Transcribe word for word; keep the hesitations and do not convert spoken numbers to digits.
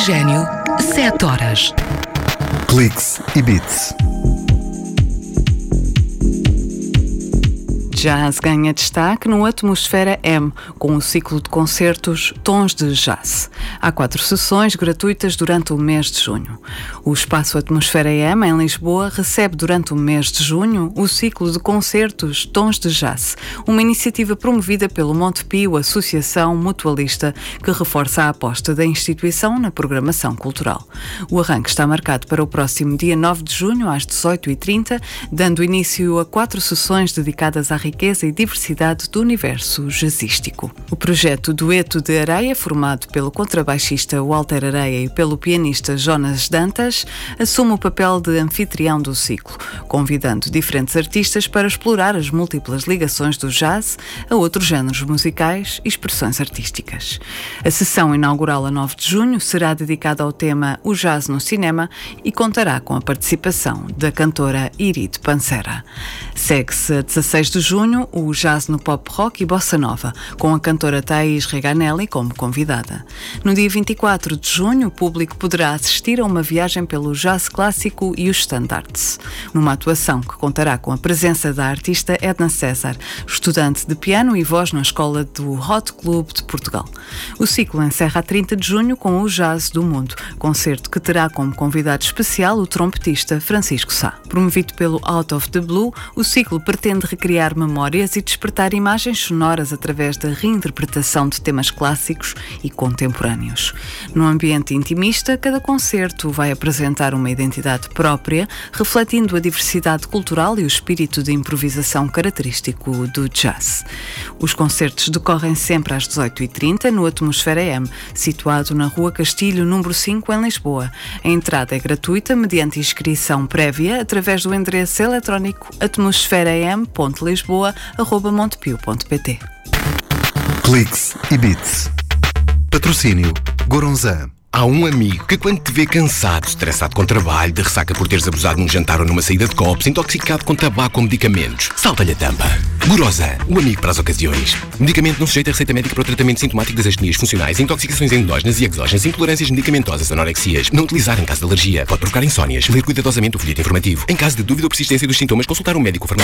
Oxigênio, sete horas. Cliques e Beats. Jazz ganha destaque no Atmosfera M, com o ciclo de concertos Tons de Jazz. Há quatro sessões gratuitas durante o mês de junho. O Espaço Atmosfera M, em Lisboa, recebe durante o mês de junho o ciclo de concertos Tons de Jazz, uma iniciativa promovida pelo Montepio Associação Mutualista, que reforça a aposta da instituição na programação cultural. O arranque está marcado para o próximo dia nove de junho, às dezoito e trinta, dando início a quatro sessões dedicadas à riqueza e diversidade do universo jazzístico. O projeto Dueto de Areia, formado pelo contrabaixista Walter Areia e pelo pianista Jonas Dantas, assume o papel de anfitrião do ciclo, convidando diferentes artistas para explorar as múltiplas ligações do jazz a outros géneros musicais e expressões artísticas. A sessão inaugural a nove de junho será dedicada ao tema O Jazz no Cinema e contará com a participação da cantora Irid Pancera. Segue-se a dezasseis de junho o Jazz no Pop Rock e Bossa Nova, com a cantora Thaís Reganelli como convidada. No dia vinte e quatro de junho, o público poderá assistir a uma viagem pelo jazz clássico e os standards, numa atuação que contará com a presença da artista Edna César, estudante de piano e voz na escola do Hot Club de Portugal. O ciclo encerra a trinta de junho com o Jazz do Mundo, concerto que terá como convidado especial o trompetista Francisco Sá. Promovido pelo Out of the Blue, o ciclo pretende recriar memórias e despertar imagens sonoras através da reinterpretação de temas clássicos e contemporâneos. Num ambiente intimista, cada concerto vai apresentar uma identidade própria, refletindo a diversidade cultural e o espírito de improvisação característico do jazz. Os concertos decorrem sempre às dezoito e trinta no Atmosfera M, situado na Rua Castilho, número cinco, em Lisboa. A entrada é gratuita mediante inscrição prévia através do endereço eletrónico atmosferaem ponto lisboa arroba montepio ponto pt. Cliques e Beats. Patrocínio Goronzan. Há um amigo que, quando te vê cansado, estressado com trabalho, de ressaca por teres abusado num jantar ou numa saída de copos, intoxicado com tabaco ou medicamentos, salta-lhe a tampa. Gorosan, o amigo para as ocasiões. Medicamento não sujeito a receita médica para o tratamento sintomático das astenias funcionais, intoxicações endógenas e exógenas, intolerâncias medicamentosas, anorexias. Não utilizar em caso de alergia. Pode provocar insónias. Ler cuidadosamente o folheto informativo. Em caso de dúvida ou persistência dos sintomas, consultar um médico farmacêutico.